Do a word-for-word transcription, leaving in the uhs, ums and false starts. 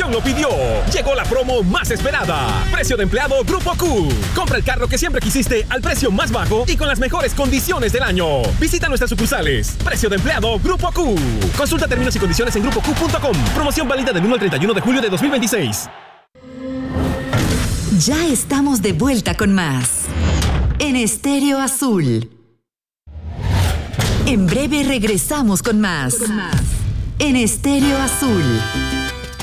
corazón lo pidió. Llegó la promo más esperada. Precio de empleado Grupo Q. Compra el carro que siempre quisiste al precio más bajo y con las mejores condiciones del año. Visita nuestras sucursales. Precio de empleado Grupo Q. Consulta términos y condiciones en grupo q punto com. Promoción válida del uno al treinta y uno de julio de dos mil veintiséis. Ya estamos de vuelta con más en Estéreo Azul. En breve regresamos con más en Estéreo Azul.